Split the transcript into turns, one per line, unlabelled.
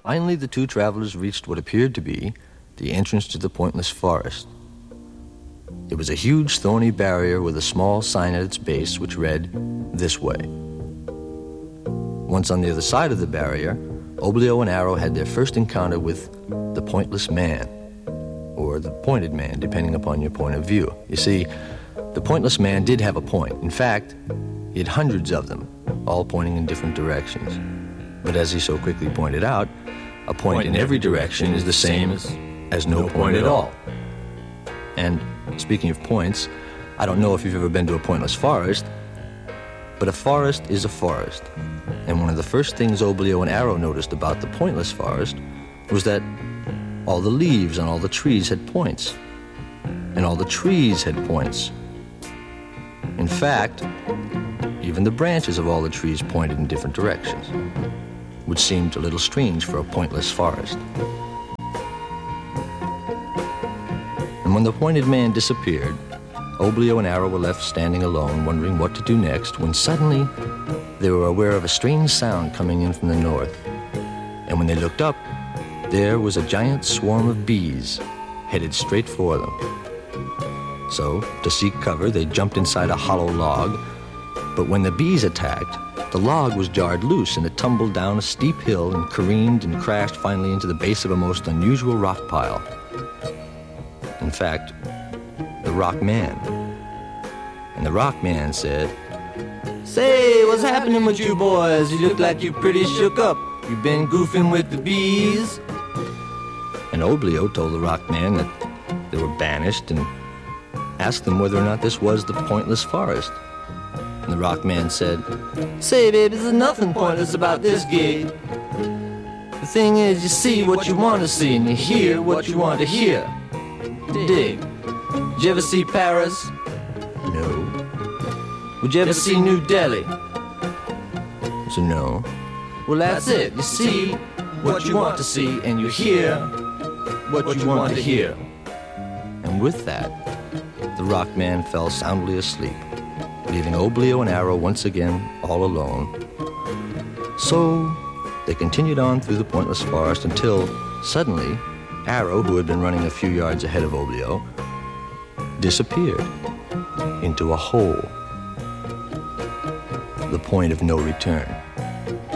Finally, the two travelers reached what appeared to be the entrance to the pointless forest. It was a huge thorny barrier with a small sign at its base which read, "This way." Once on the other side of the barrier, Oblio and Arrow had their first encounter with the pointless man, or the pointed man, depending upon your point of view. You see, the pointless man did have a point. In fact, he had hundreds of them, all pointing in different directions. But as he so quickly pointed out, a point in every direction is the same as no point at all. And speaking of points, I don't know if you've ever been to a pointless forest, but a forest is a forest. And one of the first things Oblio and Arrow noticed about the pointless forest was that all the leaves on all the trees had points, and all the trees had points. In fact, even the branches of all the trees pointed in different directions, which seemed a little strange for a pointless forest. And when the pointed man disappeared, Oblio and Arrow were left standing alone, wondering what to do next, when suddenly they were aware of a strange sound coming in from the north. And when they looked up, there was a giant swarm of bees headed straight for them. So, to seek cover, they jumped inside a hollow log, but when the bees attacked, the log was jarred loose and it tumbled down a steep hill and careened and crashed finally into the base of a most unusual rock pile. In fact, the Rock Man. And the Rock Man said, "Say, what's happening with you boys? You look like you're pretty shook up. You been goofing with the bees?" And Oblio told the Rock Man that they were banished and asked them whether or not this was the pointless forest. And the Rock Man said, "Say, baby, there's nothing pointless about this gig. The thing is, you see what you want to see and you hear what you want to hear. Dig. Did you ever see Paris? No. Would you ever see New Delhi? So no. Well, that's it. You see what you want to see and you hear what you want to hear." And with that, the Rock Man fell soundly asleep, leaving Oblio and Arrow once again all alone. So they continued on through the pointless forest until, suddenly, Arrow, who had been running a few yards ahead of Oblio, disappeared into a hole, the point of no return.